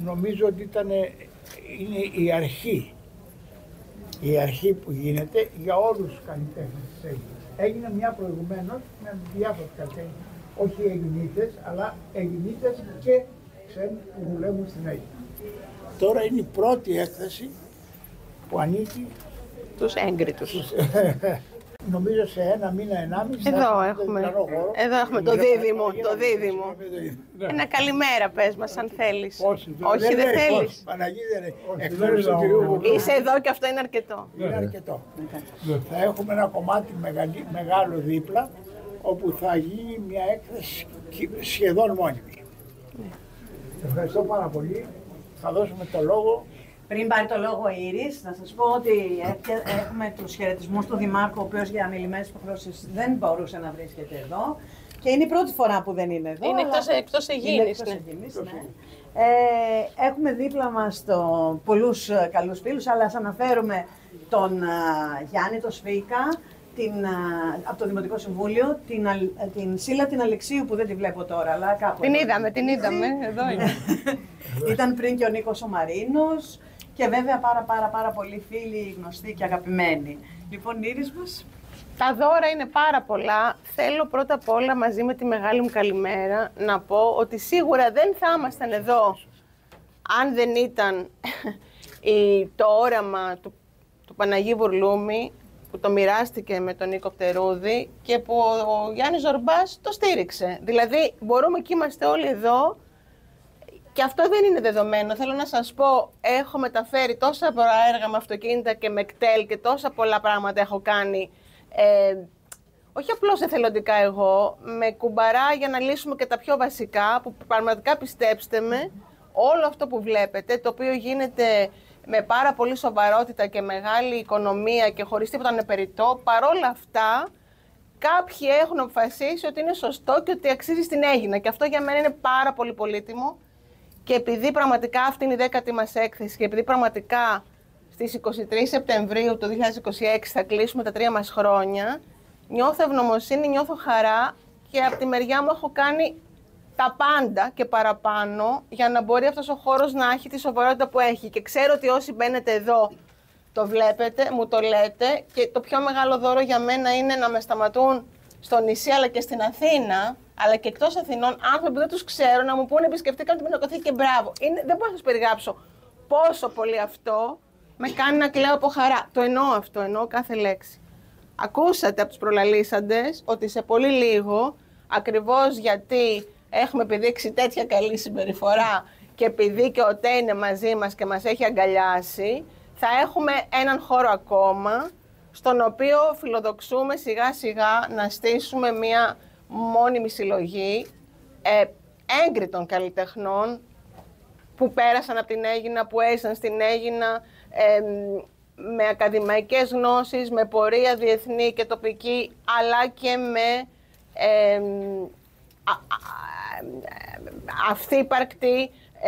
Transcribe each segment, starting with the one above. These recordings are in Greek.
νομίζω ότι είναι η αρχή που γίνεται για όλους τους καλλιτέχνες της Αίγυπτος. Έγινε μια προηγουμένως με διάφορους καλλιτέχνες, όχι Αιγινίτες, αλλά Αιγινίτες και ξένοι που δουλεύουν στην Αίγυπτο. Τώρα είναι η πρώτη έκθεση που ανήκει τους έγκριτους. Νομίζω σε ένα μήνα, ενάμιση. Εδώ έχουμε το δίδυμο. Ένα καλημέρα πες μας αν θέλεις. Όχι, δεν θέλεις. Παναγί δεν είναι. Είσαι εδώ και αυτό είναι αρκετό. Είναι αρκετό. Θα έχουμε ένα κομμάτι μεγάλο δίπλα, όπου θα γίνει μια έκθεση σχεδόν μόνιμη. Ευχαριστώ πάρα πολύ. Θα δώσουμε το λόγο. Πριν πάρει το λόγο η Ήρης, να σας πω ότι έχουμε τους χαιρετισμούς του Δημάρχου, ο οποίος για ανηλυμένες υποχρεώσεις δεν μπορούσε να βρίσκεται εδώ. Και είναι η πρώτη φορά που δεν είναι εδώ. Είναι εκτός Αιγίνης. Ναι. Έχουμε δίπλα μας πολλούς καλούς φίλους, αλλά ας αναφέρουμε τον Γιάννη το Σφίκα, από το Δημοτικό Συμβούλιο, την Σίλα την Αλεξίου που δεν τη βλέπω τώρα, αλλά κάπου. Την είδαμε, εδώ είναι. Ήταν πριν και ο Νίκος ο Μαρίνος και βέβαια πάρα πολλοί φίλοι, γνωστοί και αγαπημένοι. Λοιπόν, Ήρης μας. Τα δώρα είναι πάρα πολλά. Θέλω πρώτα απ' όλα μαζί με τη μεγάλη μου καλημέρα να πω ότι σίγουρα δεν θα ήμασταν εδώ αν δεν ήταν το όραμα του Παναγί Βουρλούμη που το μοιράστηκε με τον Νίκο Πτερούδη και που ο Γιάννης Ζορμπάς το στήριξε. Δηλαδή μπορούμε και είμαστε όλοι εδώ και αυτό δεν είναι δεδομένο. Θέλω να σας πω, έχω μεταφέρει τόσα πολλά έργα με αυτοκίνητα και με κτέλ και τόσα πολλά πράγματα έχω κάνει. Όχι απλώς εθελοντικά εγώ, με κουμπαρά για να λύσουμε και τα πιο βασικά, που πραγματικά πιστέψτε με, όλο αυτό που βλέπετε, το οποίο γίνεται με πάρα πολύ σοβαρότητα και μεγάλη οικονομία και χωρίς τίποτα ανεπεριττό, παρόλα αυτά κάποιοι έχουν αποφασίσει ότι είναι σωστό και ότι αξίζει στην Αίγινα. Και αυτό για μένα είναι πάρα πολύ πολύτιμο. Και επειδή πραγματικά αυτή είναι η 10η μας έκθεση και επειδή πραγματικά στις 23 Σεπτεμβρίου του 2026 θα κλείσουμε τα 3 μας χρόνια, νιώθω ευγνωμοσύνη, νιώθω χαρά και από τη μεριά μου έχω κάνει τα πάντα και παραπάνω για να μπορεί αυτός ο χώρος να έχει τη σοβαρότητα που έχει. Και ξέρω ότι όσοι μπαίνετε εδώ το βλέπετε, μου το λέτε και το πιο μεγάλο δώρο για μένα είναι να με σταματούν στο νησί αλλά και στην Αθήνα, αλλά και εκτός Αθηνών, άνθρωποι που δεν τους ξέρω να μου πούνε επισκεφτήκαν την Πινακοθήκη και μπράβο. Δεν μπορώ να σας περιγράψω πόσο πολύ αυτό με κάνει να κλαίω από χαρά. Το εννοώ αυτό, εννοώ κάθε λέξη. Ακούσατε από τους προλαλήσαντες ότι σε πολύ λίγο, ακριβώς γιατί έχουμε επιδείξει τέτοια καλή συμπεριφορά και επειδή και ο ΤΕ είναι μαζί μας και μας έχει αγκαλιάσει, θα έχουμε έναν χώρο ακόμα, στον οποίο φιλοδοξούμε σιγά σιγά να στήσουμε μια μόνιμη συλλογή έγκριτων καλλιτεχνών που πέρασαν από την Αίγινα, που έζησαν στην Αίγινα, με ακαδημαϊκές γνώσεις, με πορεία διεθνή και τοπική, αλλά και με αυθύπαρκτη,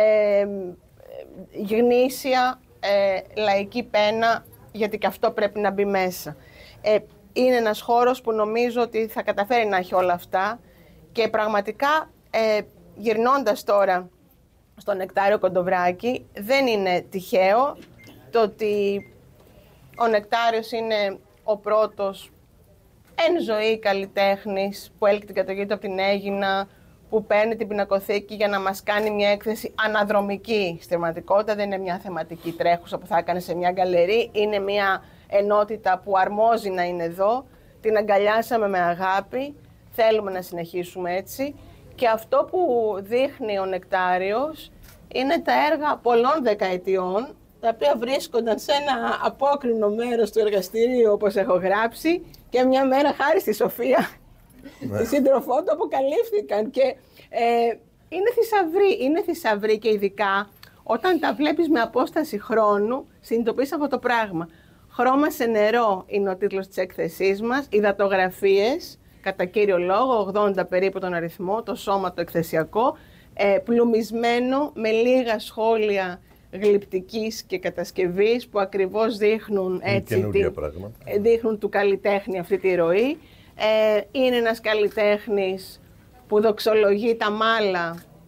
γνήσια λαϊκή πένα, γιατί και αυτό πρέπει να μπει μέσα. Είναι ένας χώρος που νομίζω ότι θα καταφέρει να έχει όλα αυτά και πραγματικά γυρνώντας τώρα στο Νεκτάριο Κοντοβράκη, δεν είναι τυχαίο το ότι ο Νεκτάριος είναι ο πρώτος εν ζωή καλλιτέχνης που έλκει την κατοχή του από την Αίγινα, που παίρνει την Πινακοθήκη για να μας κάνει μια έκθεση αναδρομική. Στην πραγματικότητα δεν είναι μια θεματική τρέχουσα που θα έκανε σε μια γκαλερί, είναι μια ενότητα που αρμόζει να είναι εδώ, την αγκαλιάσαμε με αγάπη, θέλουμε να συνεχίσουμε έτσι και αυτό που δείχνει ο Νεκτάριος είναι τα έργα πολλών δεκαετιών, τα οποία βρίσκονταν σε ένα απόκρινο μέρος του εργαστηρίου, όπως έχω γράψει, και μια μέρα χάρη στη Σοφία, τη σύντροφό του, αποκαλύφθηκαν και είναι θησαυροί και ειδικά όταν τα βλέπεις με απόσταση χρόνου, συνειδητοποιείς αυτό το πράγμα. Χρώμα σε νερό είναι ο τίτλος της έκθεσής μας, υδατογραφίες, κατά κύριο λόγο, 80 περίπου τον αριθμό, το σώμα το εκθεσιακό, πλουμισμένο με λίγα σχόλια γλυπτικής και κατασκευής που ακριβώς δείχνουν, έτσι, δείχνουν του καλλιτέχνη αυτή τη ροή. Είναι ένας καλλιτέχνης που δοξολογεί τα μάλα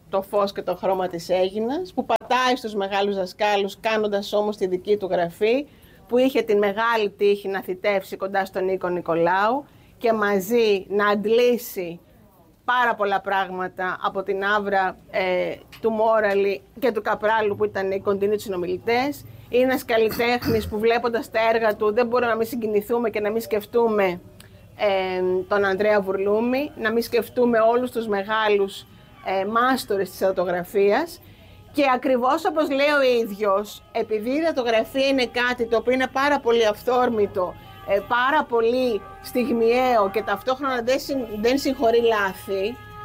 το φως και το χρώμα της Αίγινας, που πατάει στους μεγάλους δασκάλους κάνοντας όμως τη δική του γραφή, που είχε την μεγάλη τύχη να θητεύσει κοντά στον Νίκο Νικολάου και μαζί να αντλήσει πάρα πολλά πράγματα από την άβρα του Μόραλη και του Καπράλου, που ήταν οι κοντινοί συνομιλητές. Είναι ένας καλλιτέχνης που, βλέποντας τα έργα του, δεν μπορούμε να μην συγκινηθούμε και να μην σκεφτούμε τον Ανδρέα Βουρλούμη, να μην σκεφτούμε όλους τους μεγάλους μάστορες της οδατογραφίας. Και ακριβώς όπως λέει ο ίδιος, επειδή η οδατογραφία είναι κάτι το οποίο είναι πάρα πολύ αυθόρμητο, πάρα πολύ στιγμιαίο και ταυτόχρονα δεν συγχωρεί λάθη,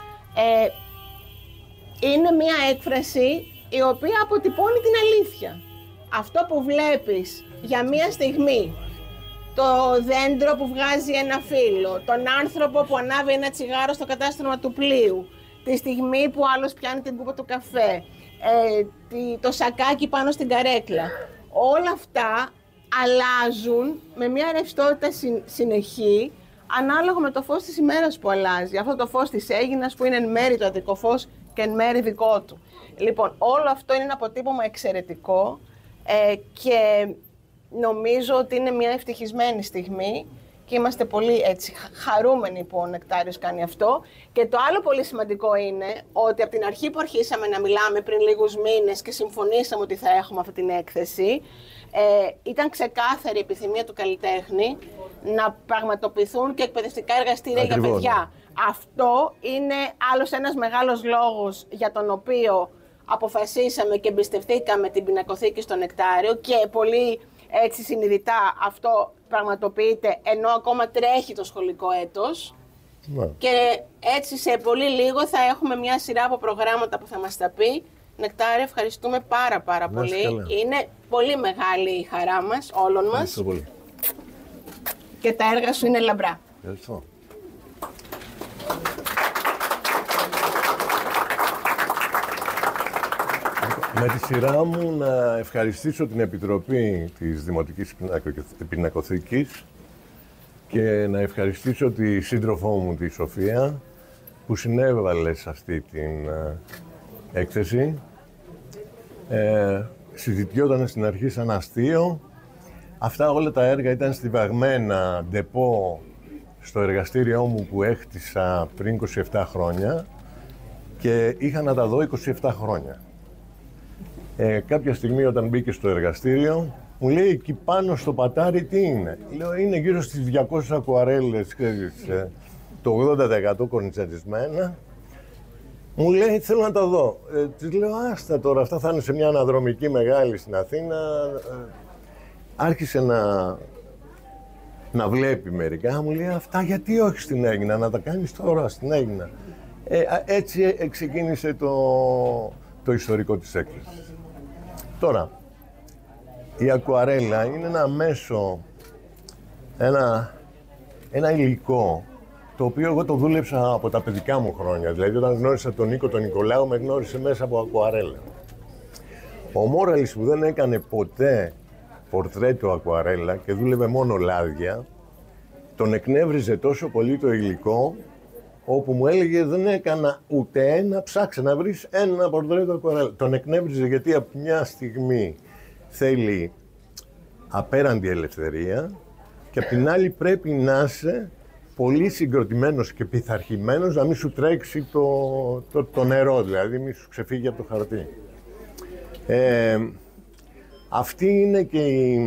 είναι μια έκφραση η οποία αποτυπώνει την αλήθεια. Αυτό που βλέπεις για μια στιγμή, το δέντρο που βγάζει ένα φύλλο, τον άνθρωπο που ανάβει ένα τσιγάρο στο κατάστρωμα του πλοίου, τη στιγμή που άλλος πιάνει την κούπα του καφέ, το σακάκι πάνω στην καρέκλα, όλα αυτά αλλάζουν με μια ρευστότητα συνεχή, ανάλογα με το φως της ημέρας που αλλάζει. Αυτό το φως της Αίγινας που είναι εν μέρει το αντρικό φως και εν μέρει δικό του. Λοιπόν, όλο αυτό είναι ένα αποτύπωμα εξαιρετικό και νομίζω ότι είναι μια ευτυχισμένη στιγμή και είμαστε πολύ έτσι χαρούμενοι που ο Νεκτάριος κάνει αυτό. Και το άλλο πολύ σημαντικό είναι ότι από την αρχή που αρχίσαμε να μιλάμε πριν λίγους μήνες και συμφωνήσαμε ότι θα έχουμε αυτή την έκθεση, ήταν ξεκάθαρη η επιθυμία του καλλιτέχνη να πραγματοποιηθούν και εκπαιδευτικά εργαστήρια για παιδιά. Αυτό είναι άλλος ένας μεγάλος λόγος για τον οποίο αποφασίσαμε και εμπιστευτήκαμε την πινακοθήκη στο Νεκτάριο και πολύ έτσι συνειδητά αυτό πραγματοποιείται ενώ ακόμα τρέχει το σχολικό έτος. Ναι. Και έτσι σε πολύ λίγο θα έχουμε μια σειρά από προγράμματα που θα μας τα πει. Νεκτάριο, ευχαριστούμε πάρα πολύ. Είναι πολύ μεγάλη η χαρά μας, όλων μας. Πολύ. Και τα έργα σου είναι λαμπρά. Ευχαριστώ. Με τη σειρά μου να ευχαριστήσω την Επιτροπή της Δημοτικής Πινακοθήκης και να ευχαριστήσω τη σύντροφό μου, τη Σοφία, που συνέβαλε σε αυτή την έκθεση. Συζητιόταν στην αρχή σαν αστείο. Αυτά όλα τα έργα ήταν στιβαγμένα ντεπό στο εργαστήριό μου που έχτισα πριν 27 χρόνια και είχα να τα δω 27 χρόνια. Κάποια στιγμή όταν μπήκε στο εργαστήριο, μου λέει εκεί πάνω στο πατάρι τι είναι. Λέω είναι γύρω στις 200 ακουαρέλες, το 80% κορνιτσατισμένα. Μου λέει θέλω να τα δω. Της λέω άστα τώρα, αυτά θα είναι σε μια αναδρομική μεγάλη στην Αθήνα. Άρχισε να βλέπει μερικά, μου λέει αυτά γιατί όχι στην Αίγινα, να τα κάνεις τώρα στην Αίγινα. Έτσι ξεκίνησε το ιστορικό της έκθεσης. Τώρα, η ακουαρέλα είναι ένα μέσο, ένα υλικό, το οποίο εγώ το δούλεψα από τα παιδικά μου χρόνια. Δηλαδή, όταν γνώρισα τον Νίκο τον Νικολάου, με γνώρισε μέσα από ακουαρέλα. Ο Μόραλης που δεν έκανε ποτέ πορτρέτο ακουαρέλα και δούλευε μόνο λάδια, τον εκνεύριζε τόσο πολύ το υλικό, όπου μου έλεγε δεν έκανα ούτε ένα, ψάξε να βρεις ένα πορτρέτο ακουαρέλα. Τον εκνεύριζε γιατί από μια στιγμή θέλει απέραντη ελευθερία και απ' την άλλη πρέπει να είσαι πολύ συγκροτημένος και πειθαρχημένος, να μην σου τρέξει το νερό, δηλαδή μην σου ξεφύγει από το χαρτί. Αυτή είναι και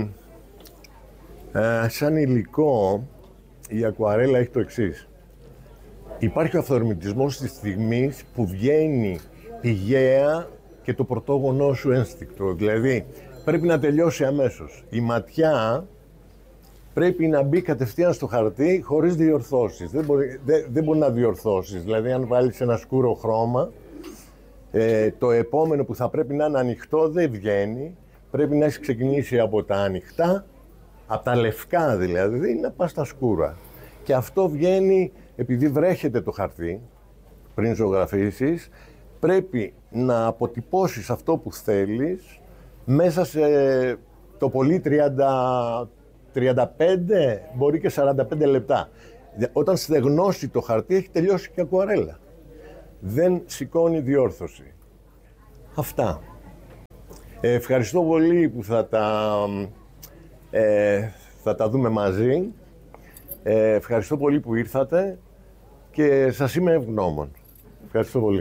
σαν υλικό η ακουαρέλα έχει το εξής. Υπάρχει ο αυθορμητισμός της στιγμής που βγαίνει πηγαία και το πρωτόγονό σου ένστικτο. Δηλαδή πρέπει να τελειώσει αμέσως. Η ματιά πρέπει να μπει κατευθείαν στο χαρτί χωρίς διορθώσεις. Δεν μπορεί να διορθώσεις. Δηλαδή αν βάλεις ένα σκούρο χρώμα, το επόμενο που θα πρέπει να είναι ανοιχτό δεν βγαίνει. Πρέπει να έχει ξεκινήσει από τα ανοιχτά, από τα λευκά δηλαδή, να πας στα σκούρα. Και αυτό βγαίνει επειδή βρέχεται το χαρτί πριν ζωγραφίσεις, πρέπει να αποτυπώσεις αυτό που θέλεις μέσα σε το πολύ 35, μπορεί και 45 λεπτά. Όταν στεγνώσει το χαρτί έχει τελειώσει και ακουαρέλα. δεν σηκώνει διόρθωση. Αυτά. Ευχαριστώ πολύ που θα τα δούμε μαζί. Ευχαριστώ πολύ που ήρθατε και σας είμαι ευγνώμων. Ευχαριστώ πολύ.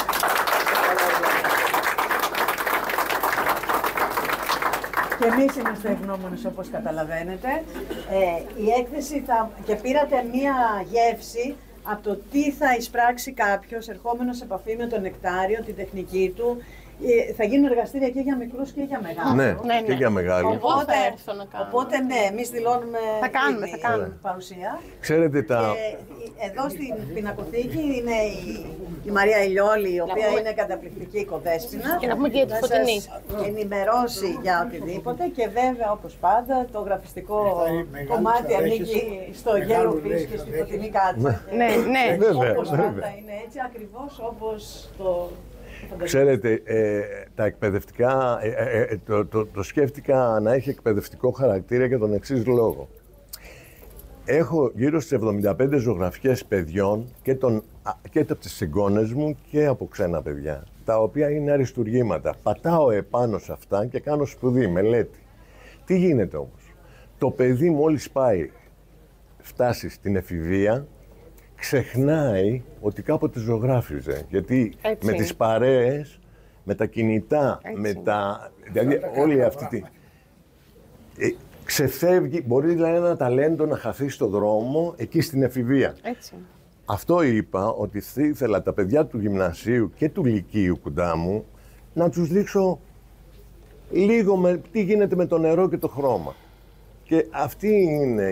Και εμείς είμαστε ευγνώμονες, όπως καταλαβαίνετε. Η έκθεση και πήρατε μία γεύση από το τι θα εισπράξει κάποιος ερχόμενος σε επαφή με το νεκτάριο, την τεχνική του. Θα γίνουν εργαστήρια και για μικρούς και για μεγάλους. Ναι, και για μεγάλους. Οπότε ναι, εμείς δηλώνουμε παρουσία. Ξέρετε Εδώ στην πινακοθήκη είναι η Μαρία Ηλιόλη, η οποία είναι καταπληκτική οικοδέσποινα. Και να πούμε και για τη Φωτεινή. Θα ενημερώσει για οτιδήποτε και βέβαια, όπως πάντα, το γραφιστικό κομμάτι ανήκει στο Γέλοφις και στη Φωτεινή Κάτσα. Ναι, βέβαια. Όπως πάντα είναι έτσι, ακριβώς όπως το... Ξέρετε, τα εκπαιδευτικά, το σκέφτηκα να έχει εκπαιδευτικό χαρακτήρα για τον εξής λόγο. Έχω γύρω στις 75 ζωγραφιές παιδιών και από τις εγγόνες μου και από ξένα παιδιά, τα οποία είναι αριστουργήματα. Πατάω επάνω σε αυτά και κάνω σπουδή, μελέτη. Τι γίνεται όμως? Το παιδί μόλις φτάσει στην εφηβεία, ξεχνάει ότι κάποτε ζωγράφιζε, γιατί έτσι. Με τις παρέες, με τα κινητά, δηλαδή όλη αυτή τη... ξεφεύγει, μπορεί δηλαδή ένα ταλέντο να χαθεί στο δρόμο εκεί στην εφηβεία. Έτσι. Αυτό είπα, ότι ήθελα τα παιδιά του γυμνασίου και του λυκείου κοντά μου να τους δείξω λίγο τι γίνεται με το νερό και το χρώμα. Και αυτή είναι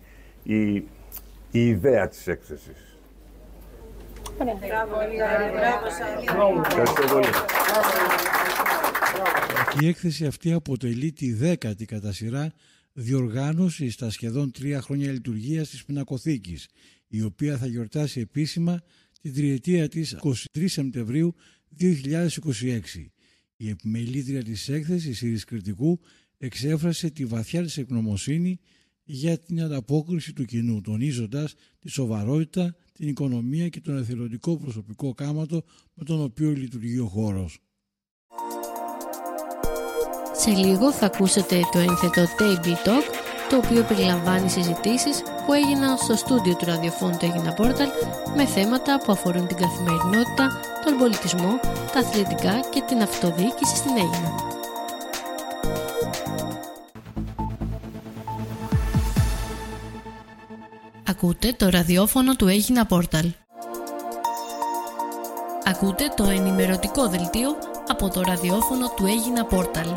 η ιδέα της έκθεσης. Ευχαριστώ πολύ. Η έκθεση αυτή αποτελεί τη 10η κατά σειρά διοργάνωση στα σχεδόν 3 χρόνια λειτουργίας της Πινακοθήκης, η οποία θα γιορτάσει επίσημα την τριετία της 23 Σεπτεμβρίου 2026. Η επιμελήτρια της έκθεσης, Ήρης Κρητικού, εξέφρασε τη βαθιά της ευγνωμοσύνη για την ανταπόκριση του κοινού, τονίζοντας τη σοβαρότητα, την οικονομία και τον εθελοντικό προσωπικό κάματο με τον οποίο λειτουργεί ο χώρος. Σε λίγο θα ακούσετε το ένθετο Table Talk, το οποίο περιλαμβάνει συζητήσεις που έγιναν στο στούντιο του ραδιοφώνου του Έγινα Πόρταλ με θέματα που αφορούν την καθημερινότητα, τον πολιτισμό, τα αθλητικά και την αυτοδιοίκηση στην Αίγινα. Ακούτε το ραδιόφωνο του Έγινα Πόρταλ. Ακούτε το ενημερωτικό δελτίο από το ραδιόφωνο του Έγινα Πόρταλ.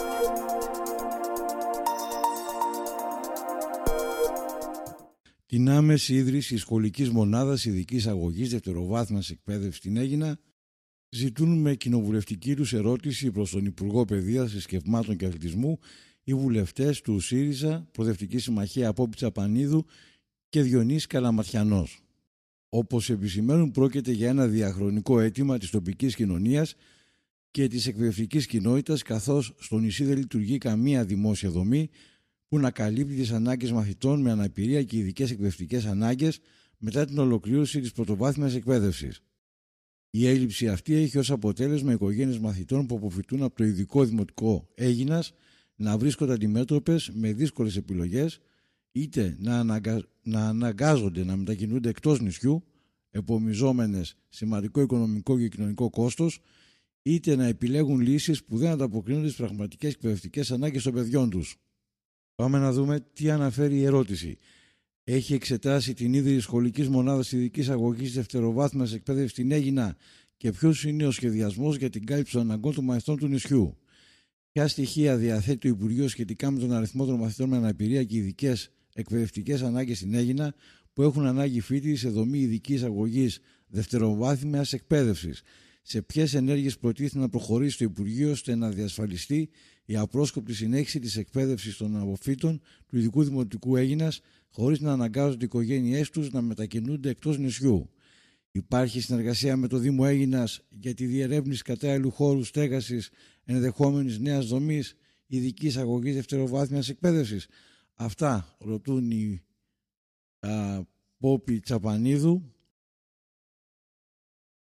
Την άμεση ίδρυση σχολικής μονάδας ειδικής αγωγής δευτεροβάθμιας εκπαίδευσης στην Αίγινα ζητούν με κοινοβουλευτική τους ερώτηση προς τον Υπουργό Παιδείας, Θρησκευμάτων και Αθλητισμού οι βουλευτές του ΣΥΡΙΖΑ, Προοδευτική Συμμαχία Απόπη Τσαπανίδου και Διονύση Καλαματιανός. Όπως επισημαίνουν, πρόκειται για ένα διαχρονικό αίτημα της τοπικής κοινωνίας και της εκπαιδευτικής κοινότητας, καθώς στο νησί δεν λειτουργεί καμία δημόσια δομή που να καλύπτει τις ανάγκες μαθητών με αναπηρία και ειδικές εκπαιδευτικές ανάγκες μετά την ολοκλήρωση της πρωτοβάθμιας εκπαίδευσης. Η έλλειψη αυτή έχει ως αποτέλεσμα οικογένειες μαθητών που αποφυτούν από το ειδικό δημοτικό Αίγινας να βρίσκονται αντιμέτωπες με δύσκολες επιλογές, είτε να αναγκάζονται να μετακινούνται εκτός νησιού, επομιζόμενες σημαντικό οικονομικό και κοινωνικό κόστος, είτε να επιλέγουν λύσεις που δεν ανταποκρίνονται στις πραγματικές εκπαιδευτικές ανάγκες των παιδιών τους. Πάμε να δούμε τι αναφέρει η ερώτηση. Έχει εξετάσει την ίδρυση σχολικής μονάδας ειδικής αγωγής δευτεροβάθμιας εκπαίδευσης στην Αίγινα και ποιος είναι ο σχεδιασμός για την κάλυψη των αναγκών των μαθητών του νησιού. Ποια στοιχεία διαθέτει το Υπουργείο σχετικά με τον αριθμό των μαθητών με αναπηρία και ειδικές εκπαιδευτικές ανάγκες στην Αίγινα που έχουν ανάγκη φοιτηση σε δομή ειδικής αγωγής δευτεροβάθμιας εκπαίδευσης. Σε ποιες ενέργειες προτίθεται να προχωρήσει το Υπουργείο ώστε να διασφαλιστεί η απρόσκοπτη συνέχιση της εκπαίδευσης των αποφύτων του ειδικού δημοτικού Αίγινας χωρίς να αναγκάζονται οι οικογένειές τους να μετακινούνται εκτός νησιού. Υπάρχει συνεργασία με το Δήμο Αίγινας για τη διερεύνηση κατάλληλου χώρου στέγασης ενδεχόμενης νέας δομής ειδικής αγωγής δευτεροβάθμιας εκπαίδευσης. Αυτά ρωτούν οι Πόπη Τσαπανίδου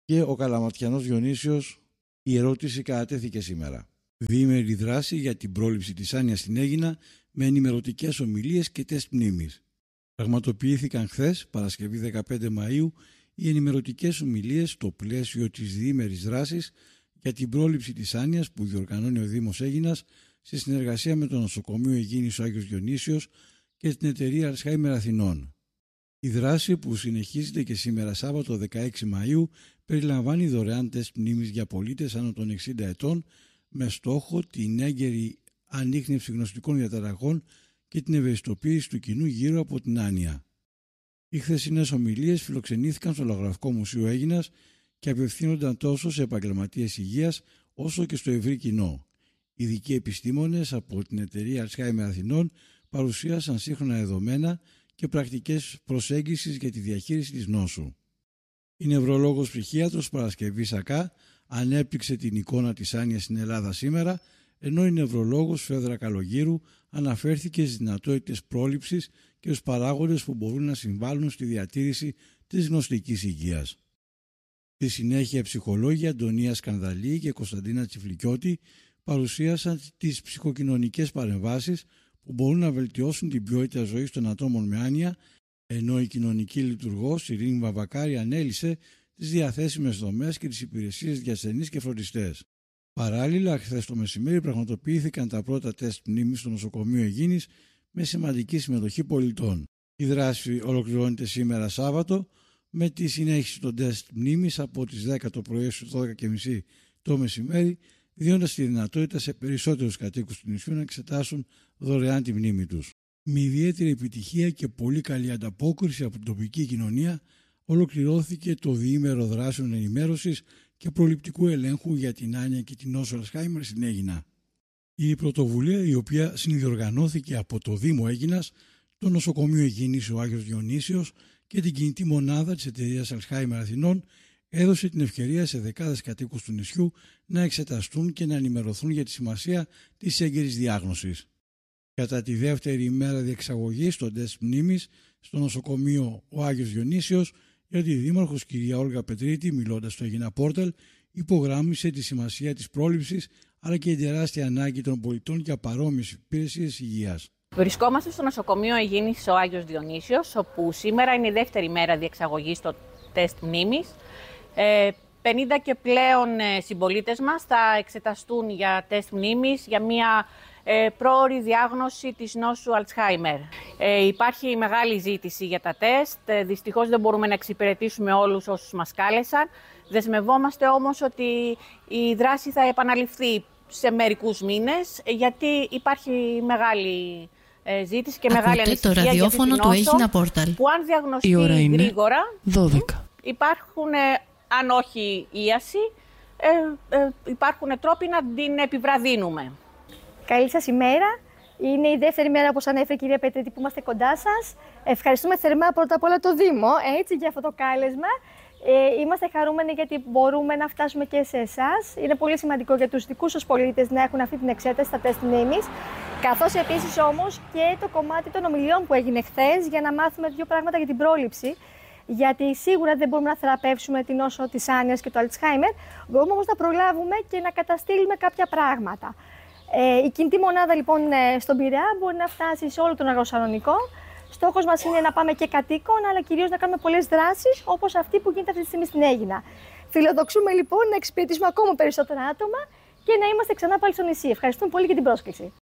Και ο Καλαματιανός Διονύσιος, η ερώτηση κατατέθηκε σήμερα. Διήμερη δράση για την πρόληψη της άνοιας στην Αίγινα με ενημερωτικές ομιλίες και τεστ μνήμης. Πραγματοποιήθηκαν χθες, Παρασκευή 15 Μαΐου, οι ενημερωτικές ομιλίες στο πλαίσιο της διήμερης δράσης για την πρόληψη της άνοιας που διοργανώνει ο Δήμος Αίγινας σε συνεργασία με το Νοσοκομείο Υγιεινής ο Άγιος Διονύσιος και την εταιρεία Αλτσχάιμερ Αθηνών. Η δράση που συνεχίζεται και σήμερα Σάββατο 16 Μαΐου περιλαμβάνει δωρεάν τεστ μνήμης για πολίτες άνω των 60 ετών με στόχο την έγκαιρη ανίχνευση γνωστικών διαταραχών και την ευαισθητοποίηση του κοινού γύρω από την άνοια. Οι χθεσινές ομιλίες φιλοξενήθηκαν στο Λογογραφικό Μουσείο Αίγινας και απευθύνονταν τόσο σε επαγγελματίες υγείας όσο και στο ευρύ κοινό. Ειδικοί επιστήμονες από την εταιρεία Αλτσχάιμερ Αθηνών παρουσίασαν σύγχρονα δεδομένα και πρακτικές προσέγγισης για τη διαχείριση της νόσου. Η νευρολόγος ψυχίατρος Παρασκευή Σακά ανέπτυξε την εικόνα της άνοιας στην Ελλάδα σήμερα, ενώ η νευρολόγος Φέδρα Καλογύρου αναφέρθηκε στις δυνατότητες πρόληψης και στους παράγοντες που μπορούν να συμβάλλουν στη διατήρηση της γνωστικής υγείας. Στη συνέχεια, οι ψυχολόγοι Αντωνία Σκανδαλή και Κωνσταντίνα Τσιφλικιώτη παρουσίασαν τις ψυχοκοινωνικές παρεμβάσεις που μπορούν να βελτιώσουν την ποιότητα ζωής των ατόμων με άνοια, ενώ η κοινωνική λειτουργός Ειρήνη Βαβακάρη ανέλησε τις διαθέσιμες δομές και τις υπηρεσίες για ασθενείς και φροντιστές. Παράλληλα, χθες το μεσημέρι πραγματοποιήθηκαν τα πρώτα τεστ μνήμης στο Νοσοκομείο Υγιεινής με σημαντική συμμετοχή πολιτών. Η δράση ολοκληρώνεται σήμερα Σάββατο με τη συνέχιση των τεστ μνήμης από τις 10 το πρωί στις 12.30 το μεσημέρι, δίνοντας τη δυνατότητα σε περισσότερους κατοίκους του νησιού να εξετάσουν δωρεάν τη μνήμη τους. Με ιδιαίτερη επιτυχία και πολύ καλή ανταπόκριση από την τοπική κοινωνία ολοκληρώθηκε το διήμερο δράσεων ενημέρωσης και προληπτικού ελέγχου για την άνοια και την νόσο Αλτσχάιμερ στην Αίγινα. Η πρωτοβουλία, η οποία συνδιοργανώθηκε από το Δήμο Αίγινας, το Νοσοκομείο Υγιεινής ο Άγιος Διονύσιος και την κινητή μονάδα της εταιρείας Αλτσχάιμερ Αθηνών, έδωσε την ευκαιρία σε δεκάδες κατοίκους του νησιού να εξεταστούν και να ενημερωθούν για τη σημασία της έγκαιρης διάγνωσης. Κατά τη δεύτερη ημέρα διεξαγωγής των τεστ μνήμης στο νοσοκομείο ο Άγιος Διονύσιος, γιατί η Δήμαρχος κυρία Όλγα Πετρίτη, μιλώντας στο Αίγινα Πόρταλ, υπογράμμισε τη σημασία της πρόληψης αλλά και την τεράστια ανάγκη των πολιτών για παρόμοιες υπηρεσίες υγείας. Βρισκόμαστε στο νοσοκομείο Υγιεινής ο Άγιος Διονύσιος, όπου σήμερα είναι η δεύτερη μέρα διεξαγωγής των τεστ μνήμης. 50 και πλέον συμπολίτες μας θα εξεταστούν για τεστ μνήμης για μια πρόωρη διάγνωση της νόσου Αλτσχάιμερ. Υπάρχει μεγάλη ζήτηση για τα τεστ, δυστυχώς δεν μπορούμε να εξυπηρετήσουμε όλους όσους μας κάλεσαν. Δεσμευόμαστε όμως ότι η δράση θα επαναληφθεί σε μερικούς μήνες, γιατί υπάρχει μεγάλη ζήτηση και μεγάλη ανησυχία το ραδιόφωνο του Αίγινα Πόρταλ. Που αν διαγνωστεί γρήγορα 12. υπάρχουν, αν όχι ίαση, υπάρχουν τρόποι να την επιβραδύνουμε. Καλή σας ημέρα. Είναι η δεύτερη μέρα, όπως ανέφερε η κυρία Πετρίτη, που είμαστε κοντά σας. Ευχαριστούμε θερμά πρώτα απ' όλα το Δήμο για αυτό το κάλεσμα. Είμαστε χαρούμενοι γιατί μπορούμε να φτάσουμε και σε εσάς. Είναι πολύ σημαντικό για τους δικούς σας πολίτες να έχουν αυτή την εξέταση στα τεστ μνήμης. Καθώς επίσης όμως και το κομμάτι των ομιλιών που έγινε χθες για να μάθουμε δύο πράγματα για την πρόληψη. Γιατί σίγουρα δεν μπορούμε να θεραπεύσουμε την νόσο της άνοιας και του Αλτσχάιμερ. Μπορούμε όμως να προλάβουμε και να καταστήλουμε κάποια πράγματα. Η κινητή μονάδα λοιπόν στον Πειραιά μπορεί να φτάσει σε όλο τον Αγροσαλονικό. Στόχος μας είναι να πάμε και κατοίκων, αλλά κυρίως να κάνουμε πολλές δράσεις όπως αυτή που γίνεται αυτή τη στιγμή στην Αίγινα. Φιλοδοξούμε λοιπόν να εξυπηρετήσουμε ακόμα περισσότερα άτομα και να είμαστε ξανά πάλι στο νησί. Ευχαριστούμε πολύ για την πρόσκληση.